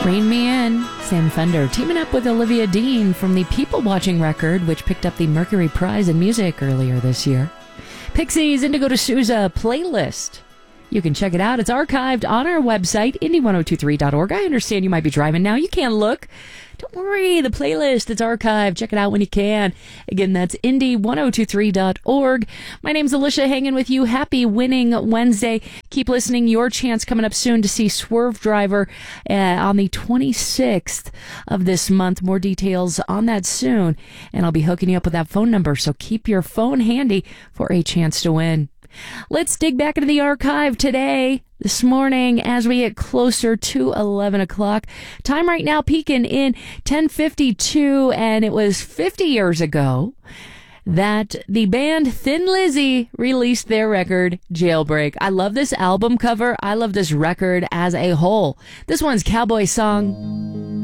Rain Me In, Sam Fender, teaming up with Olivia Dean from the People Watching record, which picked up the Mercury Prize in Music earlier this year. Pixies, Indigo de Souza playlist. You can check it out. It's archived on our website, indie1023.org. I understand you might be driving now. You can't look. Don't worry. The playlist, it's archived. Check it out when you can. Again, that's indie1023.org. My name's Alicia, hanging with you. Happy Winning Wednesday. Keep listening. Your chance coming up soon to see Swerve Driver on the 26th of this month. More details on that soon. And I'll be hooking you up with that phone number. So keep your phone handy for a chance to win. Let's dig back into the archive today, this morning, as we get closer to 11 o'clock. Time right now peaking in 10:52, and it was 50 years ago that the band Thin Lizzy released their record, Jailbreak. I love this album cover. I love this record as a whole. This one's Cowboy Song.